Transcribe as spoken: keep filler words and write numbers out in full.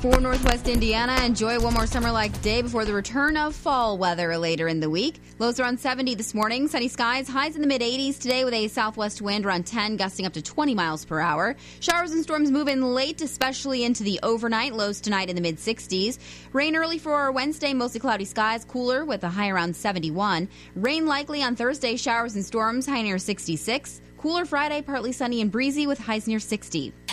For Northwest Indiana, enjoy one more summer-like day before the return of fall weather later in the week. Lows around seventy this morning. Sunny skies. Highs in the mid-eighties today with a southwest wind around ten, gusting up to twenty miles per hour. Showers and storms move in late, especially into the overnight. Lows tonight in the mid-sixties. Rain early for Wednesday. Mostly cloudy skies. Cooler with a high around seventy-one. Rain likely on Thursday. Showers and storms. High near sixty-six. Cooler Friday. Partly sunny and breezy with highs near sixty.